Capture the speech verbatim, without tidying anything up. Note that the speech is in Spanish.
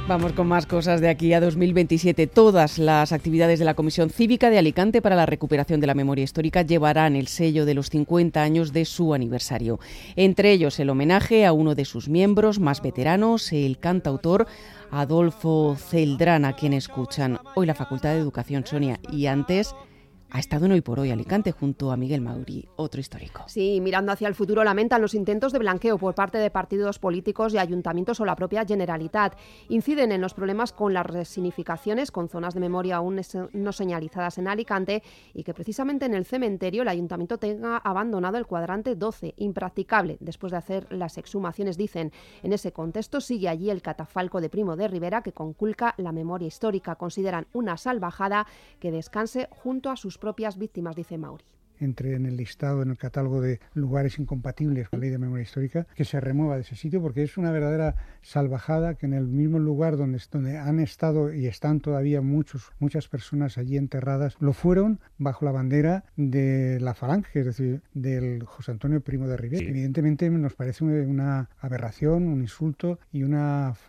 Vamos con más cosas de aquí a dos mil veintisiete. Todas las actividades de la Comisión Cívica de Alicante para la recuperación de la memoria histórica llevarán el sello de los cincuenta años de su aniversario. Entre ellos el homenaje a uno de sus miembros más veteranos, el cantautor Adolfo Celdrán, a quien escuchan hoy la Facultad de Educación, Sonia, y antes ha estado en Hoy por Hoy Alicante junto a Miguel Mauri, otro histórico. Sí, mirando hacia el futuro lamentan los intentos de blanqueo por parte de partidos políticos y ayuntamientos o la propia Generalitat. Inciden en los problemas con las resignificaciones, con zonas de memoria aún no señalizadas en Alicante y que precisamente en el cementerio el ayuntamiento tenga abandonado el cuadrante doce, impracticable, después de hacer las exhumaciones, dicen. En ese contexto sigue allí el catafalco de Primo de Rivera que conculca la memoria histórica. Consideran una salvajada que descanse junto a sus propias víctimas, dice Mauri. Entre en el listado, en el catálogo de lugares incompatibles con la ley de memoria histórica, que se remueva de ese sitio, porque es una verdadera salvajada que en el mismo lugar donde, donde han estado y están todavía muchos, muchas personas allí enterradas, lo fueron bajo la bandera de la Falange, es decir, del José Antonio Primo de Rivera. Sí. Evidentemente nos parece una aberración, un insulto y una